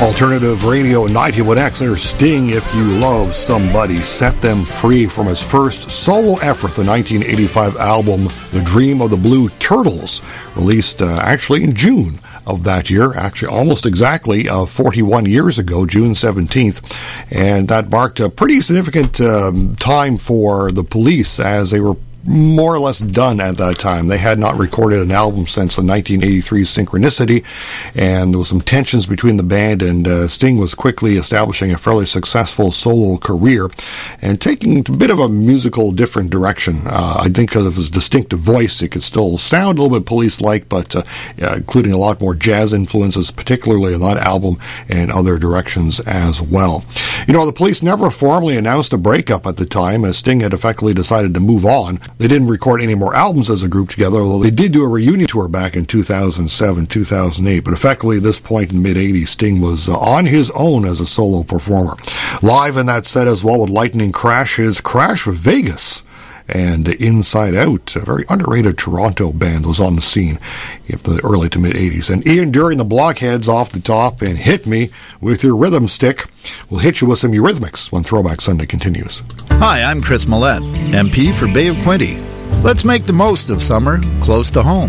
Alternative Radio 91X, there's Sting, If You Love Somebody, set them free from his first solo effort, the 1985 album, The Dream of the Blue Turtles, released actually in June of that year, actually almost exactly 41 years ago, June 17th. And that marked a pretty significant time for the Police, as they were more or less done at that time. They had not recorded an album since the 1983 Synchronicity, and there was some tensions between the band, and Sting was quickly establishing a fairly successful solo career and taking a bit of a musical different direction. I think because of his distinctive voice, it could still sound a little bit Police-like, but including a lot more jazz influences, particularly in that album, and other directions as well. You know, the Police never formally announced a breakup at the time, as Sting had effectively decided to move on. They didn't record any more albums as a group together, although they did do a reunion tour back in 2007, 2008. But effectively, at this point in the mid-'80s, Sting was on his own as a solo performer. Live in that set as well with Lightning Crash, his Crash Vegas and Inside Out, a very underrated Toronto band, was on the scene in the early to mid-'80s. And Ian Dury, the Blockheads, off the top, and Hit Me with Your Rhythm Stick. We'll hit you with some Eurythmics when Throwback Sunday continues. Hi, I'm Chris Millette, MP for Bay of Quinte. Let's make the most of summer close to home.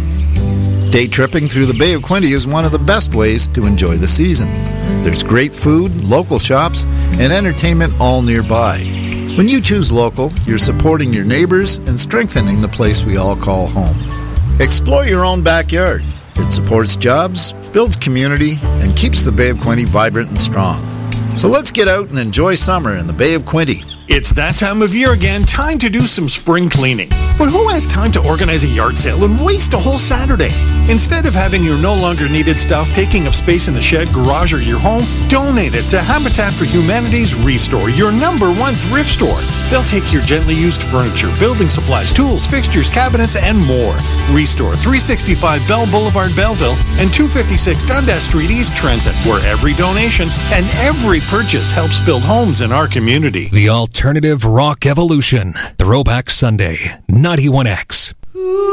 Day tripping through the Bay of Quinte is one of the best ways to enjoy the season. There's great food, local shops, and entertainment all nearby. When you choose local, you're supporting your neighbors and strengthening the place we all call home. Explore your own backyard. It supports jobs, builds community, and keeps the Bay of Quinte vibrant and strong. So let's get out and enjoy summer in the Bay of Quinte. It's that time of year again, time to do some spring cleaning. But who has time to organize a yard sale and waste a whole Saturday? Instead of having your no longer needed stuff taking up space in the shed, garage, or your home, donate it to Habitat for Humanity's Restore, your #1 thrift store. They'll take your gently used furniture, building supplies, tools, fixtures, cabinets, and more. Restore, 365 Bell Boulevard, Belleville, and 256 Dundas Street, East Trenton, where every donation and every purchase helps build homes in our community. The Alternative Rock Evolution, Throwback Sunday, 91X.